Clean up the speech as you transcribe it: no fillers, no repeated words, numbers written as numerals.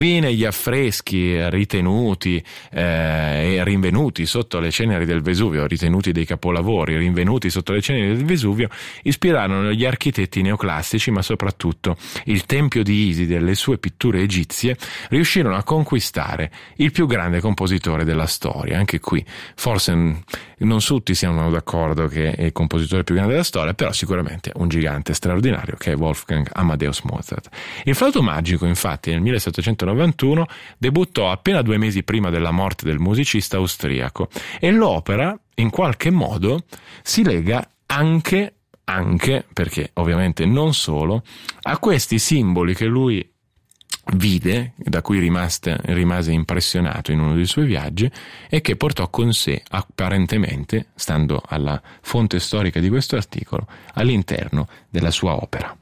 Gli affreschi ritenuti e rinvenuti sotto le ceneri del Vesuvio, ritenuti dei capolavori, rinvenuti sotto le ceneri del Vesuvio, ispirarono gli architetti neoclassici, ma soprattutto il Tempio di Iside e le sue pitture egizie riuscirono a conquistare il più grande compositore della storia. Anche qui, forse non tutti siamo d'accordo che è il compositore più grande della storia, però sicuramente un gigante straordinario che è Wolfgang Amadeus Mozart. Il Flauto Magico, infatti, nel 1791 debuttò appena 2 mesi prima della morte del musicista austriaco, e l'opera in qualche modo si lega anche perché ovviamente non solo a questi simboli che lui vide, da cui rimase impressionato in uno dei suoi viaggi, e che portò con sé apparentemente, stando alla fonte storica di questo articolo, all'interno della sua opera.